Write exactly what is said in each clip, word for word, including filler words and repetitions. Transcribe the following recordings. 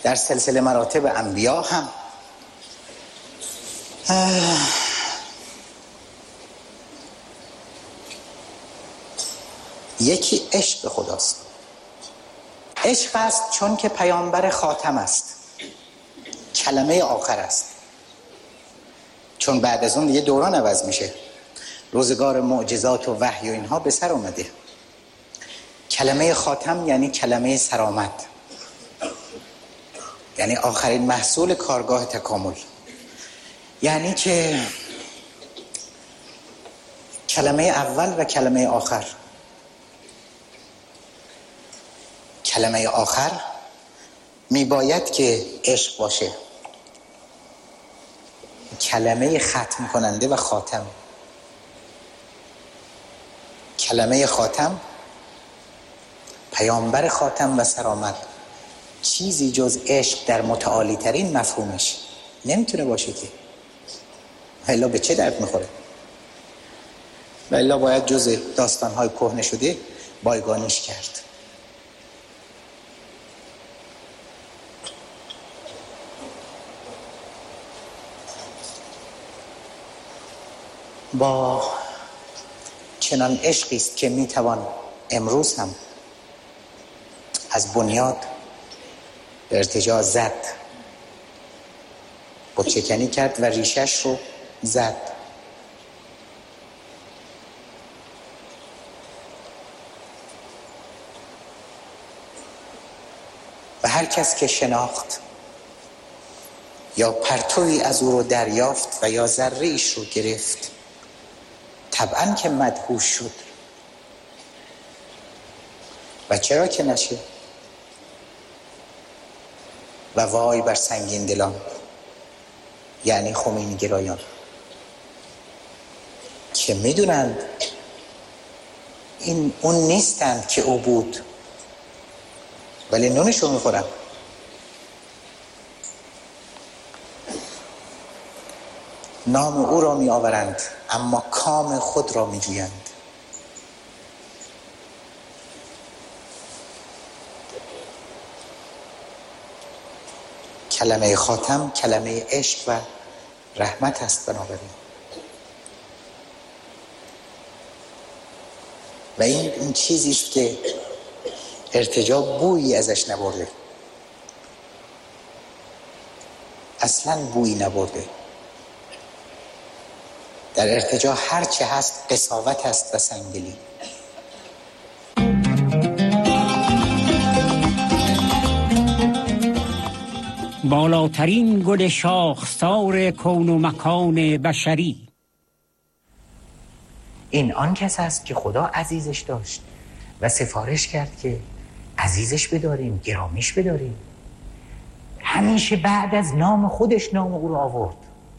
در سلسله مراتب انبیا هم یکی عشق خداست. عشق است چون که پیامبر خاتم است، کلمه آخر است. چون بعد از اون دیگه دوران عوض میشه، روزگار معجزات و وحی و اینها به سر اومده. کلمه خاتم یعنی کلمه سرآمد، یعنی آخرین محصول کارگاه تکامل. یعنی که کلمه اول و کلمه آخر. کلمه آخر میباید که عشق باشه، کلمه ختم کننده و خاتم. کلمه خاتم، پیامبر خاتم و سرآمد، چیزی جز عشق در متعالی ترین مفهومش نمیتونه باشه که، الا به چه درد میخوره؟ و الا باید جز داستانهای کهنه شده بایگانیش کرد. با چنان عشقی است که میتوان امروز هم از بنیاد به ارتجاع زد، بت‌شکنی کرد و ریشش رو زد. و هر کس که شناخت یا پرتوی از او رو دریافت و یا ذره ایش رو گرفت، طبعاً که مدهوش شد. و چرا که نشه؟ و وای بر سنگین دلان، یعنی خمینی گرایان، که میدونند این اون نیستند که او بود، ولی نونشو میخورن. نام او را می آورند اما کام خود را می جویند. کلمه خاتم کلمه عشق و رحمت است. بنابراین و این این چیزی است که ارتجاع بویی ازش نبرده، اصلا بویی نبرده. در ارتجاع هرچه هست قساوت است و سنگدلی. بالاترین گل شاخسار کون و مکان بشری. این آن کس است که خدا عزیزش داشت و سفارش کرد که عزیزش بداریم، گرامیش بداریم. همیشه بعد از نام خودش نام او رو آورد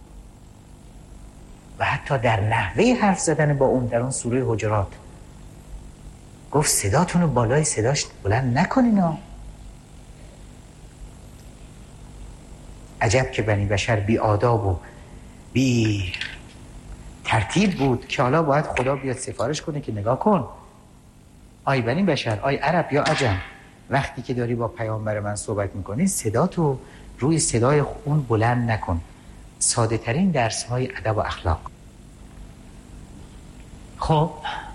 و حتی در نحوه حرف زدن با اون در اون سوره حجرات گفت صداتون رو بالای صداش بلند نکنین ها. عجب که بنی بشر بی آداب و بی ترتیب بود که حالا باید خدا بیاد سفارش کنه که نگاه کن آی بنی بشر، آی عرب یا عجم، وقتی که داری با پیامبر من صحبت میکنی صداتو روی صدای اون بلند نکن. ساده ترین درس های ادب و اخلاق. خب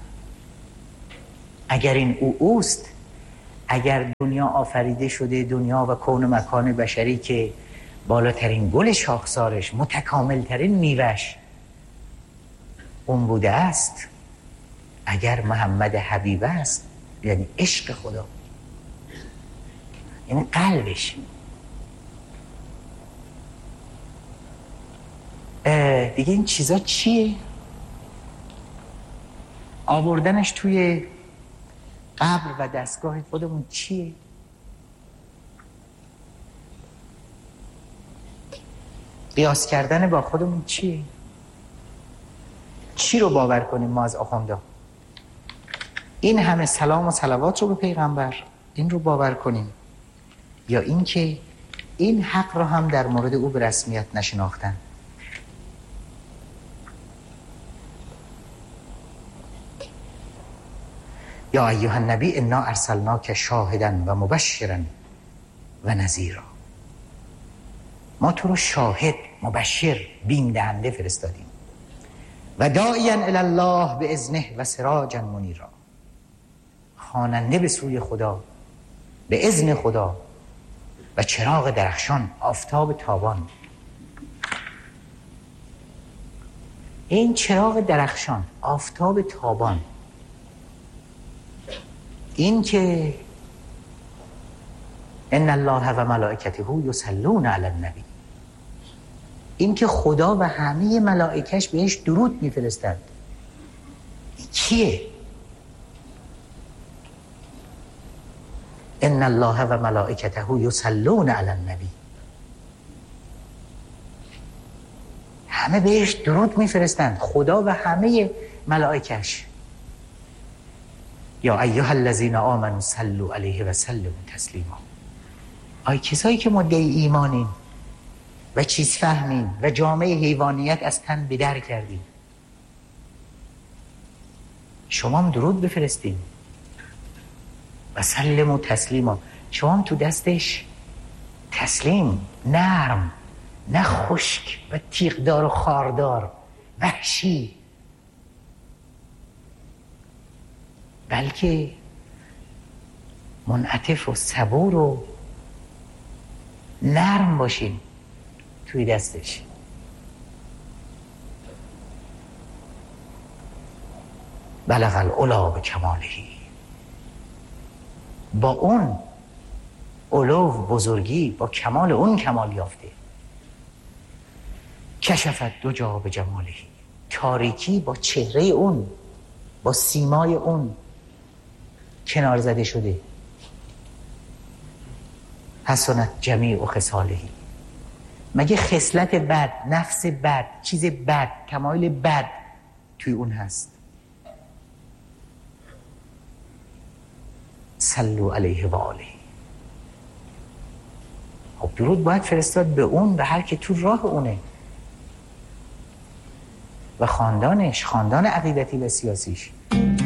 اگر این او اوست، اگر دنیا آفریده شده، دنیا و کون و مکان بشری که بالاترین گل شاخسارش، متکامل ترین میوش اون بوده است، اگر محمد حبیب است، یعنی عشق خدا، یعنی قلبش، دیگه این چیزا چیه؟ آوردنش توی قبر و دستگاه خودمون چیه؟ قیاس کردن با خودمون چیه؟ چی رو باور کنیم ما از آخونده؟ این همه سلام و صلوات رو به پیغمبر این رو باور کنیم، یا این که این حق رو هم در مورد او به رسمیت نشناختن؟ یا ایها النبی انا ارسلناک شاهدا و مبشرا و نذیرا. ما تو رو شاهد، مبشر، بیم دهنده فرستادیم و داعیا الی الله به اذنه و سراجا منیرا، خواننده به سوی خدا به اذن خدا و چراغ درخشان، آفتاب تابان. این چراغ درخشان، آفتاب تابان، این که ان الله و ملائکته یصلون علی النبی، این که خدا و همه ملائکش بهش درود میفرستند، کیه؟ ان الله و ملائکته یصلون علی النبی، همه بهش درود میفرستند، خدا و همه ملائکش. یا ایها الذین آمنوا صلوا علیه و سلموا تسلیما. آی کسایی که مدعی ایمانین و چیز فهمین و جامعه حیوانیت از تن بدر کردین، شما هم درود بفرستین و سلموا تسلیما. شما هم تو دستش تسلیم، نرم، نه خشک و تیغدار و خاردار وحشی، بلکه منعطف و صبور و نرم باشین توی دستش. بلغ العلا به کمالهی، با اون علو بزرگی، با کمال اون کمال یافته. کشفت دو جا به جمالهی، تاریکی با چهره اون، با سیمای اون کنار زده شده. حسنت جمیع خصالهی، مگه خصلت بد، نفس بد، چیز بد، تمایل بد توی اون هست؟ صلوا علیه و آله. خب درود باید فرستاد به اون و هر که تو راه اونه و خاندانش، خاندان عقیدتی و سیاسیش.